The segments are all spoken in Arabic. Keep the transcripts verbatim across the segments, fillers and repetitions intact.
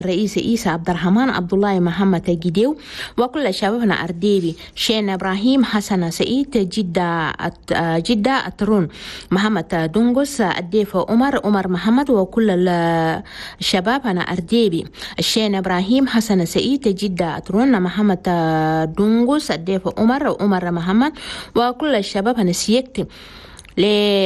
رئيس عيسى عبد الرحمن عبد الله محمد جديو وكل شبابنا أرديبي شين إبراهيم حسن سعيد جدة جدة أترون محمد دونغوس الديف عمر عمر محمد وكل شبابنا أرديبي الشين إبراهيم حسن سعيد جدة أترون محمد دونغوس الديف عمر عمر محمد وكل الشباب سيكتي ل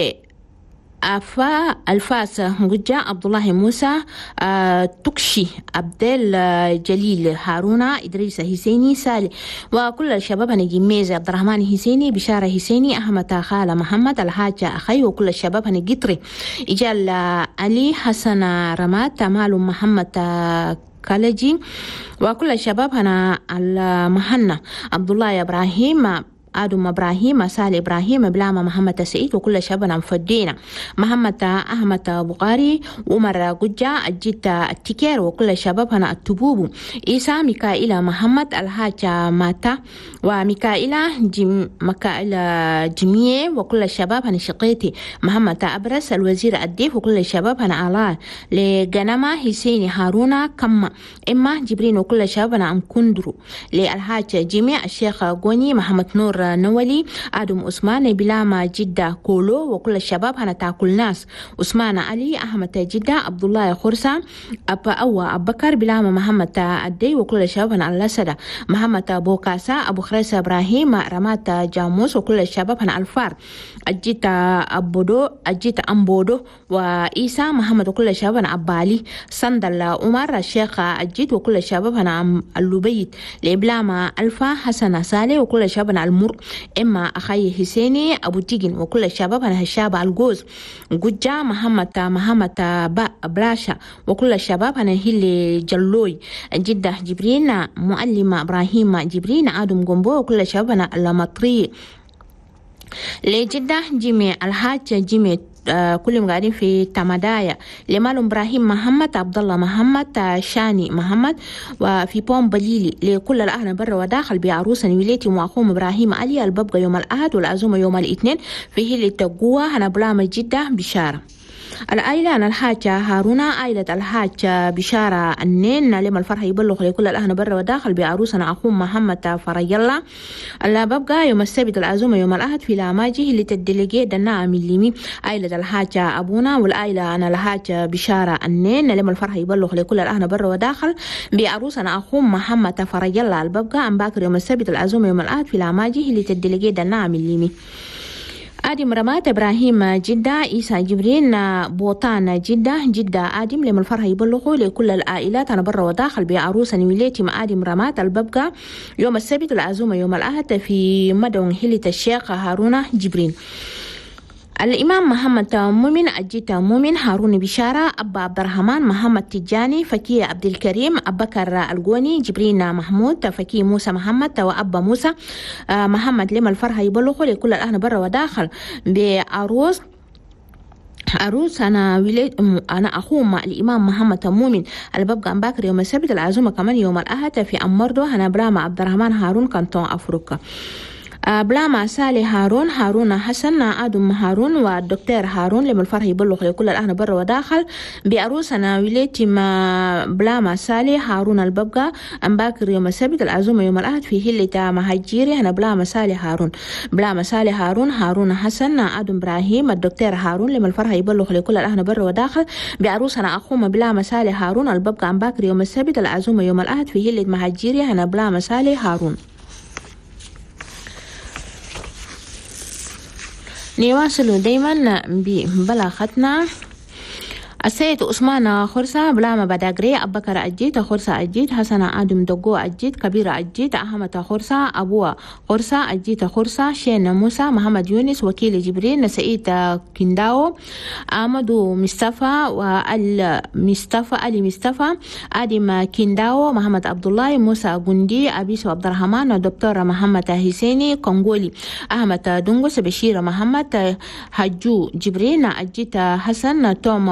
أفا الفاس غجا عبد الله موسى آه تكشي عبد الجليل هارون إدريس حسيني سالي وكل الشباب نجميز عبد الرحمن حسيني بشارة حسيني أحمد خالة محمد الحاج أخي وكل الشباب نجتري إجال علي حسن رمات مال محمد كالجي وكل الشباب هنا المهنا عبد الله إبراهيم آدم إبراهيم سال إبراهيم بلامة محمد سعيد وكل شبابنا مفدينا محمد أحمد بغاري ومر قجا الجيت التكير وكل شبابنا التبوب إيسا ميكائيل محمد الحاج ماتا وميكائيل جم ميكائيل جميع وكل شبابنا شقيتي محمد أبرس الوزير الديف وكل شبابنا على لجنما حسين هارون كم إما جبرين وكل شبابنا أم كندرو للحاج جميع الشيخ غوني محمد نور نولي آدم عثمان بلامة جدة كولو وكل الشباب هنا تاكل ناس عثمان علي أحمد جدة عبد الله خرسة أبا أوا أبو بكر بلامة محمد الدي وكل الشباب هنا اللسدة محمد بوكاسا أبو خريسة إبراهيم رمات جاموس وكل الشباب هنا الفار الجيت أبودو الجيت أمبودو وإيسا محمد وكل الشباب هنا أبالي صندل عمر الشيخ الجيت وكل الشباب هنا اللبيت لبلامة ألفا حسن سالي وكل الشباب هنا المر إما أخي حسيني أبو تيجن وكل الشباب أنا هالشاب الجوز جوجا محمد محمد براشا وكل الشباب أنا هي جلوي جدة جبرين معلمة إبراهيم جبرين آدم جنبو وكل الشباب أنا المطري لجدة جميع الحاج جميع آه كلهم قاعدين في تمدايا لمال إبراهيم محمد عبد الله محمد شاني محمد وفي بوم بليلي لكل الأهل برا وداخل بعروسا وليتي وأخوهم إبراهيم علي الببقى يوم الأحد والعزومة يوم الاثنين في هي اللي تقوى هنا بلامة جدة بشارة العائلة أنا الحاج هارون عائلة الحاج بشارة النين لما الفرح يبلغ لكل الأهل برا وداخل بعروسنا أخوهم محمد فرج الله اللي ببقى يوم السبت العزومة يوم الأحد في لاماجي اللي تدلقي دنا من ليمي عائلة الحاج أبونا والعائلة أنا الحاج بشارة النين لما الفرح يبلغ لكل الأهل برا وداخل بعروسنا أخوهم محمد فرج الله اللي ببقى أم باكر يوم السبت العزومة يوم الأحد في لاماجي اللي تدلقي دنا من ليمي آدم رمات إبراهيم جدة عيسى جبرين بوطان جدة جدة آدم لما الفرح يبلغوا لكل العائلات أنا برا وداخل بعروسا وليتي مع آدم رمات الببقى يوم السبت العزومة يوم الأحد في مدن هيلة الشيخ هارون جبرين الإمام محمد مؤمن أجيت مؤمن هارون بشارة أبا عبد الرحمن محمد تجاني فكي عبد الكريم أبا بكر الجوني جبرين محمود فكي موسى محمد وأبا موسى محمد لما الفرح يبلغوا لكل الأهل برا وداخل بعروس عروس أنا وليد أنا أخوهم الإمام محمد مؤمن اللي ببقى أم باكر يوم السبت العزومة كمان يوم الأحد في أمردو أنا برام عبد الرحمن هارون كانتون أفريقيا بلامة سالي هارون هارون حسن آدم هارون والدكتور هارون لما الفرح يبلغ لكل الأهل برا وداخل بعروسنا وليتي ما بلامة سالي هارون الببقى أم باكر يوم السبت العزومة يوم الأحد في هلة مهجيري هنا بلامة سالي هارون بلامة سالي هارون هارون حسن آدم إبراهيم الدكتور هارون لما الفرح يبلغ لكل الأهل برا وداخل بعروسنا أخوهم بلامة سالي هارون الببقى أم باكر يوم السبت العزومة يوم الأحد في هلة مهجيري هنا بلامة سالي هارون. نواصل دايما ببلاغتنا السيد عثمان خرسة بلامة بداقري أبو بكر أجيت خرسة أجيت حسن آدم دقو أجيت كبيرة أجيت أحمد خرسة أبو خرسة أجيت خرسة شين موسى محمد يونس وكيل جبرين سعيد كنداو أحمد مصطفى والمصطفى علي مصطفى آدم كنداو محمد عبد الله موسى جندي أبيس عبد الرحمن الدكتور محمد حسيني كونغولي أحمد دونغوس بشير محمد حجو جبرين أجيت حسن توم خرسة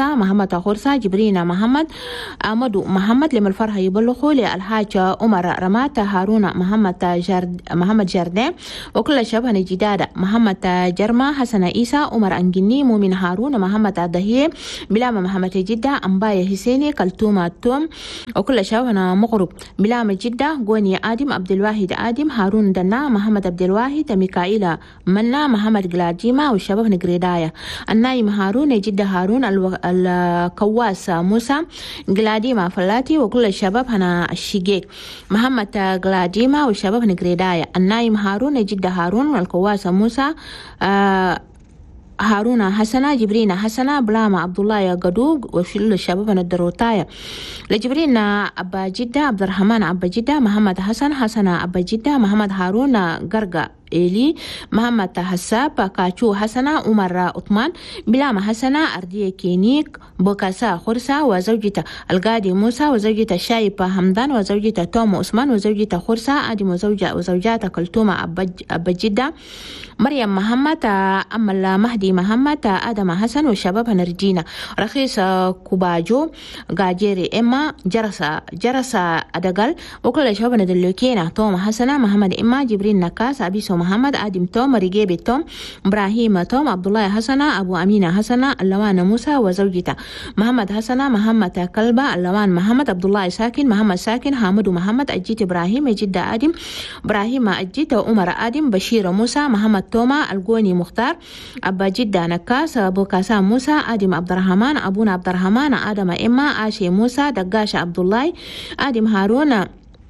خرسة محمد خرسة جبرينا محمد أمدو محمد لما الفرحة يبلغوا للحاج عمر رمات هارون محمد جرد محمد جردين وكل شبه جدادة محمد جرما حسن عيسى عمر أنجني مؤمن هارون محمد الدهيه بلام محمد جدة أمبايا حسيني كلتومة توم وكل شبهنا مغرب بلام جدة غوني آدم عبد الواحد آدم هارون دنا محمد عبد الواحد ميكائيل منا محمد جلاديما وشبه نجريدايا النايم هارون جدة هارون الو... الكواس موسى جلاديما فلاتي وكل الشباب هنا الشقيق محمد جلاديما والشباب نجريدايا النايم هارون جدة هارون الكواس موسى آه هارون حسنة جبرينا حسنة بلاما عبد الله يا قدوق وشل الشباب الدروتايا لجبرينا أبا جدة عبد الرحمن أبا جدة محمد حسن حسنة أبا جدة محمد هارون قرقة إلي محمد حساب كاتشو حسنة عمر عثمان بلام حسنة أردية كينيك بوكاسا خرسة وزوجته القادي موسى وزوجته شايبة حمدان وزوجته توم عثمان وزوجته خرسة آدم وزوجة وزوجاته كلثومة أبا جدة مريم محمد أمل مهدي محمد آدم حسن والشباب نرجينا رخيص كوباجو قاجيري إما جرس جرس أدقل وكل الشباب ندلوكينا توم حسنة محمد إما جبرين نكاس أبيسو محمد آدم توم رجيبي توم إبراهيم توم عبد الله حسنة أبو أمينة حسنة اللوان موسى وزوجته محمد حسنة محمد كلبة اللوان محمد عبد الله ساكن محمد ساكن حامد محمد أجيت إبراهيم جدة آدم إبراهيم أجيت عمر آدم بشير موسى محمد توما القوني مختار أبا جدة نكاس أبو كاسا موسى آدم عبد الرحمن أبونا عبد الرحمن آدم إما آشي موسى دقاش عبد الله آدم هارون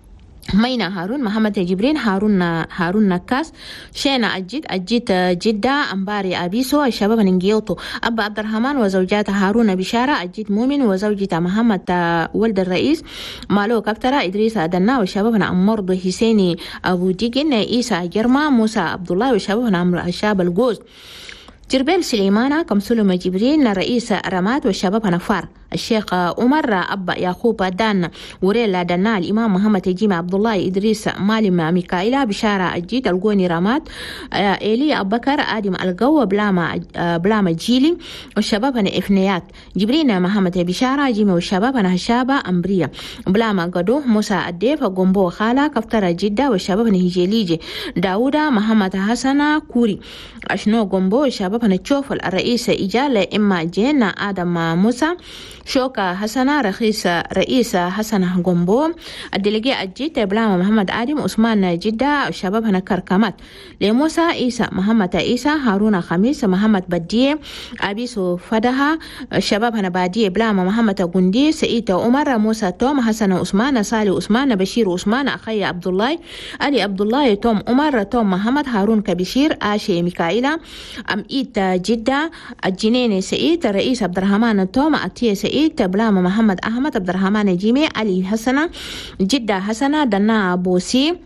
مينا هارون محمد جبرين هارون هارون نكاس شينا أجيت أجيت جدة أمباري أبيسو الشباب ننجيوتو أبا عبد الرحمن وزوجات هارون بشارة أجيت مؤمن وزوجته محمد ولد الرئيس مالو كفترة إدريس أدنا والشباب أمرض حسيني أبو ديجن إيسا جرما موسى عبد الله والشباب عمرو الشاب الجوز جربيل سليمانة كمسلم جبرين رئيس رمات والشباب نفار الشيخ عمر أبا يعقوب دان وريلا دنا الإمام محمد جيم عبد الله إدريس مالم ميكائيل بشارة الجيد القوني رمات إيلي أبو بكر آدم القوة بلاما بلاما جيلي والشباب إفنيات جبرين محمد بشارة جيم والشباب هشابة أمبريا بلاما قدو موسى الديف قنبو خالة كفترة جدة والشباب هجيليجي داودا محمد حسن كوري أشنو قنبو الشباب نتشوف الرئيس إجالة إما جينا آدم موسى شوكا حسنة رئيس رئيس حسنة قنبو الدلقي أجيت بلاما محمد آدم عثمان جدة الشباب هنكر كامات لموسى عيسى محمد عيسى هارون خميس محمد بديه أبيسو فدها الشباب هنباديه بلاما محمد قندي سئيت عمر موسى توم حسن عثمان صالح عثمان بشير عثمان أخي عبد الله علي عبد الله توم عمر توم محمد هارون كبشير آشي ميكائيلا أم إيت جدة الجنين سئيت رئيس عبد الرحمن توم أتيه سئيت بلاما محمد أحمد عبد الرحمن جيمي علي حسنة جدة حسنة دنا بوسي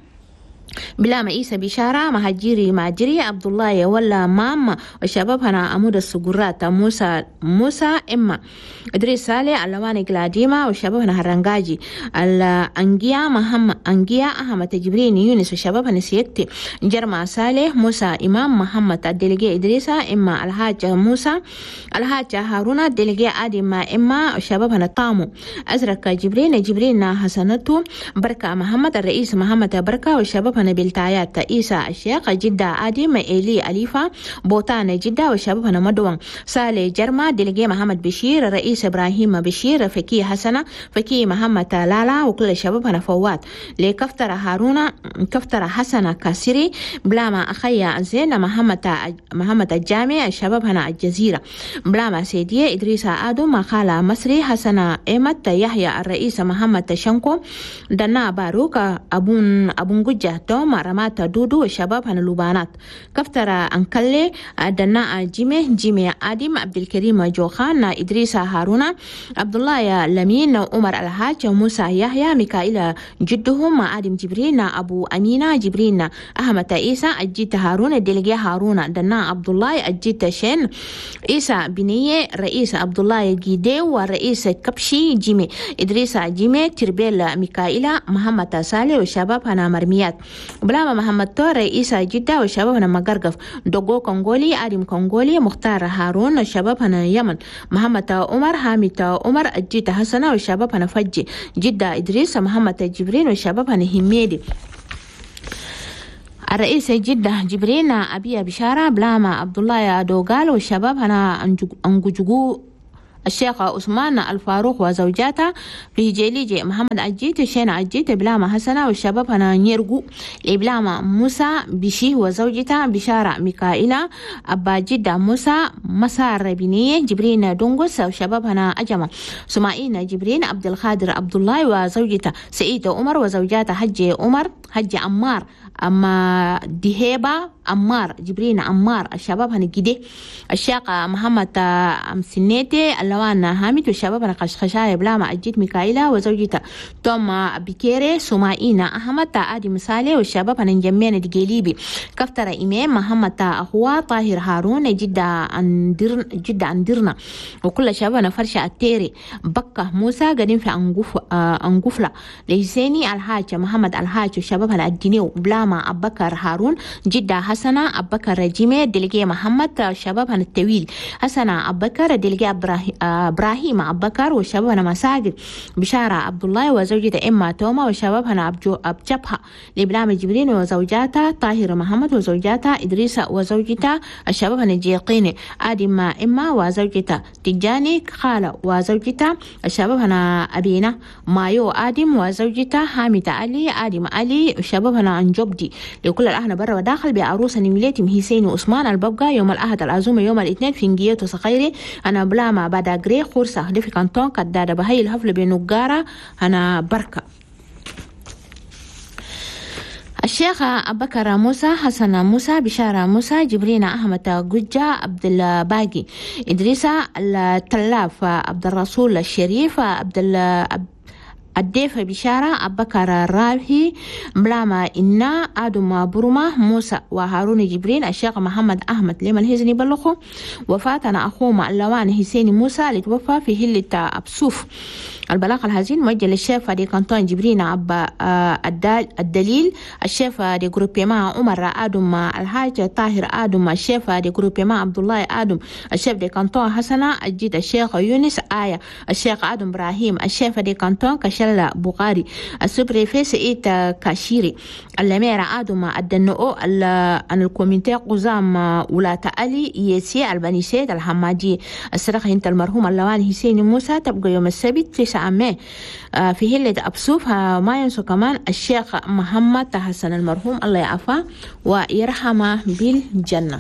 بلا مئيسة بشارة مهجيري ماجري عبد الله ولا مام والشباب هنا أمود السجرات موسى موسى إما إدريس صالح اللواني قلاديما والشباب هنا هرنجاجي الأنجيا محمد أنجيا أحمد جبرين يونس والشباب هنا سيكتي جرما صالح موسى إمام محمد الدلجي إدريسا إما الحاج موسى الحاج هارون الدلجي آدم إما والشباب هنا طامو أزرق جبرين جبرين حسنته بركة محمد الرئيس محمد بركة والشباب بالتايات إيسا الشيخ جدة آدم إيلي أليفا بوتان جدة والشباب هنا مدوان صالح جرما دلجي محمد بشير رئيس إبراهيم بشير فكي حسنة فكي محمد لالا وكل الشباب هنا فوات لكفتر هارون كفتر حسنة كاسري بلاما أخيا زين محمد محمد الجامع الشباب هنا الجزيرة بلاما سيدية إدريس آدم خالة مصري حسنة إيمت يحيى الرئيس محمد شنكو دنا باروك أبون أبون ججة توم رمات دودو والشباب هنا لبانات كفتر أنكلي دنا جيمي جيمي آدم عبد الكريم جوخان إدريس هارون عبد الله لمين عمر الحاج موسى يحيى ميكائيل جدهم آدم جبرين أبو أمينة جبرين أحمد عيسى أجيت هارون الدلجي هارون دنا عبد الله أجيت شين عيسى بنية رئيس عبد الله جيدي ورئيس كبشي جيمي إدريس جيمي تربيل ميكائيل محمد صالح والشباب هنا مرميات بلام محمد تور رئيس جدة والشباب هنا مقرقف. دوغو كونغولي آدم كونغولي مختار هارون الشباب هنا يمن. محمد عمر حامد عمر الجدة حسنة والشباب هنا فجي. جدة إدريس محمد جبرين والشباب هنا هميدي. الرئيس جدة جبرين أبي بشارة بلاما عبد الله دوغال والشباب هنا أنجوجو الشيخ عثمان الفاروق وزوجاته في جيليجي محمد عجيت شين عجيت بلاما حسنة والشباب هنا نيرجو لبلاما موسى بشي وزوجته بشارة ميكائيلا أبا جدة موسى مسار بنية جبرين دونغوس والشباب هنا أجمع سمائين جبرين عبد القادر عبد الله وزوجته سعيد عمر وزوجاته حج عمر حج عمار أما دهيبة عمار جبرين عمار الشباب هنا كده. الشيخ محمد أمسنيتي اللوان هامد والشباب هنا قشقشاية بلاما أجيت ميكائيلا وزوجته توم بكيري سمائينا أحمد آدي مسالي والشباب هنا نجمين دقيليبي كفتر إمام محمد أخوة طاهر هارون جدة أندرن جدة أندرنا وكل الشباب هنا فرشة التيري بكة موسى قاعدين في أنقف أنقفلة لحسيني الحاج محمد الحاج والشباب هنا الجنيو بلاما أبكر هارون جدة حسنة أبكر رجيمة دلقية محمد الشباب هنا الطويل حسنة أبكر دلقية إبراهيم أبكر والشباب هنا مساجد بشارة عبد الله وزوجته إما توما والشباب هنا أبجبها لبلام جبرين وزوجاتها طاهر محمد وزوجاتها إدريس وزوجته الشباب هنا جيقيني آدم إما وزوجته تجاني خالة وزوجته الشباب هنا أبينا مايو آدم وزوجته حامد علي آدم علي الشباب هنا أنجبدي لكل الأهل برا وداخل بعروسة نميلتي مهيسين وعثمان الببقى يوم الأحد العزومة يوم الاثنين في نجيته صخيري أنا بلاما بعد غري خورسة دي في كانتون كدادة بهاي الحفل بنقارة أنا بركة. الشيخ أبكر موسى حسن موسى بشارة موسى جبرين أحمد قجة عبد الباقي إدريس التلاف عبد الرسول الشريف عبد الديف بشارة أبكر الرابحي بلاما إنا آدم برمة موسى وهارون جبرين الشيخ محمد أحمد لمن هزني بلخو وفاتنا أخوما اللوان حسين موسى اللي توفى في هلة أبسوف. البلاغ الهزين موجه للشيف دي كانتون جبرين عبا الدليل الشيف دي جروبيما عمر آدم الحاج طاهر آدم الشيف دي جروبيما عبد الله آدم الشيف دي كانتون حسنة الجيد الشيخ يونس آية الشيخ آدم إبراهيم الشيف دي كانتون كشلة بغاري السوبريفي سعيد كاشيري اللميرة آدم الدنو أن الكومينتي قزام ولاة علي يسي البنيسيد الحمادي السرخ انت المرحوم اللوان حسين موسى تبقى يوم السبت في عمه في هلة أبسوف. ما ينسوا كمان الشيخ محمد حسن المرحوم الله يعفاه ويرحمه بالجنة.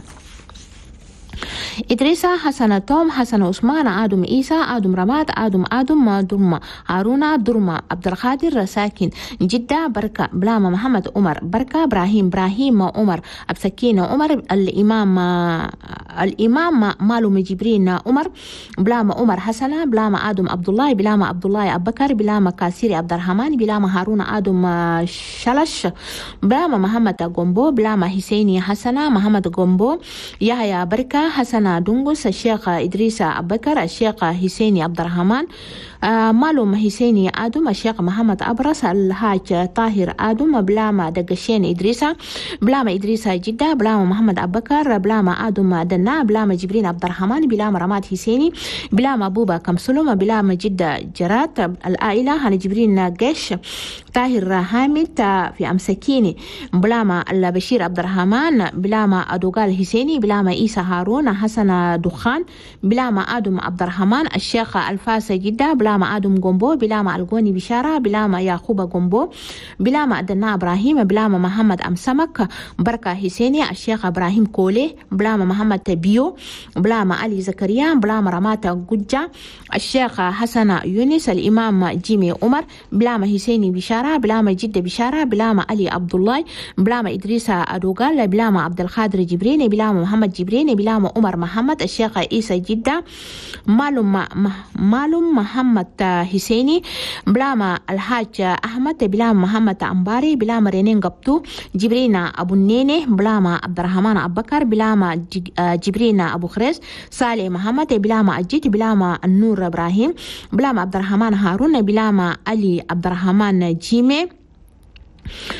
إدريس حسن توم حسن عثمان آدم إيسى آدم رماد آدم آدم درما هارون درما عبد القادر ساكن جدة بركة بلاما محمد عمر بركة إبراهيم إبراهيم عمر أبسكين عمر الإمام الإمام مالو جبرين عمر بلاما عمر حسنة بلاما آدم عبد الله بلاما عبد الله أبو بكر بلاما كاسيري عبد الرحمن بلاما هارون آدم شلش بلاما محمد قنبو بلاما حسيني حسنة محمد قنبو يحيى بركة حسنة دونغوس الشيخ إدريس أبو بكر الشيخ حسيني عبد الرحمن آه مالوم حسيني آدم الشيخ محمد أبرس الحاج طاهر آدم بلاما دقشين إدريسة بلاما إدريسة جدة بلاما محمد أبو بكر بلاما آدم دنا بلاما جبرين عبد الرحمن بلاما رماد حسيني بلاما بوبا كمسلوم بلاما جدة جرات العائلة هن جبرين قش طاهر حامد في أمسكيني بلاما البشير عبد الرحمن بلاما أدوغال حسيني بلاما إيسا هارون حسن دخان بلاما آدم عبد الرحمن الشيخ الفاس جدة بلاما آدم قنبو بلاما القوني بشارة بلاما يعقوب قنبو بلاما أدنا إبراهيم بلاما محمد أمسمك بركة حسيني الشيخ إبراهيم كولي بلاما محمد تبيو بلاما علي زكريا بلاما رمات قجة الشيخ حسن يونس الإمام جيمي عمر بلاما حسيني بشارة بلاما جدة بشارة بلاما علي عبد الله بلاما إدريس أدوغال بلاما عبد القادر جبريني بلاما محمد جبريني بلاما عمر محمد الشيخ عيسى جدة مالوم مالوم محمد حسيني بلاما الحاج أحمد بلاما محمد أمباري بلاما رينين قبطو جبرينا أبو النيني بلاما عبد الرحمن أبو بكر بلاما جبرينا أبو خريس صالح محمد بلاما أجيت بلاما النور إبراهيم بلاما عبد الرحمن هارون بلاما علي عبد الرحمن جيمي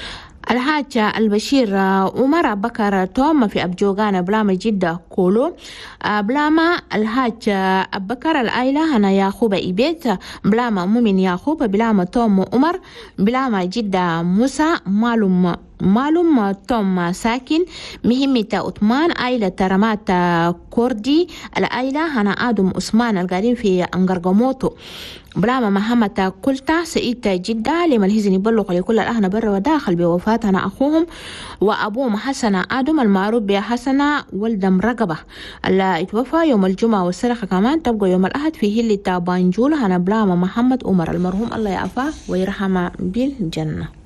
الحاج البشير عمر بكر توم في أبجوغانا بلاما جدة كولو بلاما الحاج بكر العائلة هنا ياخوب إيبيت بلاما مؤمن ياخوب بلاما توم عمر بلاما جدة موسى معلوم معلوم توم ساكن مهمة عثمان عائلة رمات كوردي العائلة هنا آدم عثمان القاعدين في أنغرغموتو بلاما محمد كلتا سعيد جدة لما الهزني بلغ لكل الأهل بر وداخل بوفاتنا أخوهم وأبوهم حسن آدم المعروف بحسن ولدم رقبة اللي اتوفى يوم الجمعة والسرقة كمان تبقى يوم الأحد في هلة بانجول هنا بلاما محمد عمر المرحوم الله يعفاه ويرحمه بالجنة.